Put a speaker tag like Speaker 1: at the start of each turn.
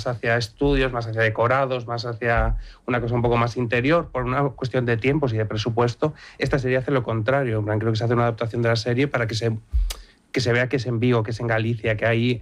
Speaker 1: más hacia estudios, más hacia decorados, más hacia una cosa un poco más interior, por una cuestión de tiempos y de presupuesto. Esta serie hace lo contrario. En plan, creo que se hace una adaptación de la serie para que se vea que es en Vigo, que es en Galicia, que hay